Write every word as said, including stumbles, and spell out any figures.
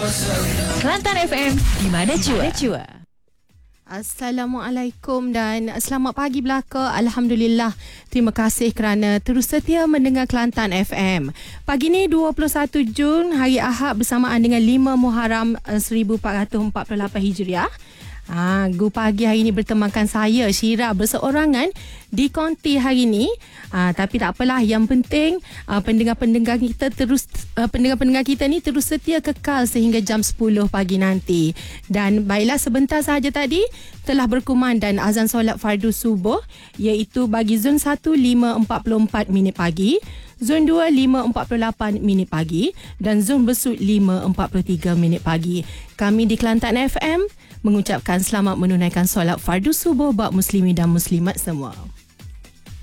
Kelantan F M, di mana jua? Assalamualaikum dan selamat pagi belaka. Alhamdulillah. Terima kasih kerana terus setia mendengar Kelantan F M. Pagi ni dua puluh satu Jun, hari Ahad bersamaan dengan lima Muharram seribu empat ratus empat puluh lapan Hijriah. Ha, Gu pagi hari ni bertemankan saya Syira berseorangan di konti hari ni. Ha, tapi tak apalah, yang penting uh, pendengar-pendengar kita terus uh, pendengar-pendengar kita ni terus setia kekal sehingga jam sepuluh pagi nanti. Dan baiklah, sebentar sahaja tadi telah berkumandang azan solat fardu subuh, iaitu bagi zon satu lima empat puluh empat minit pagi, zon dua lima empat puluh lapan minit pagi dan zon besut lima empat puluh tiga minit pagi. Kami di Kelantan F M mengucapkan selamat menunaikan solat fardu subuh buat muslimin dan muslimat semua.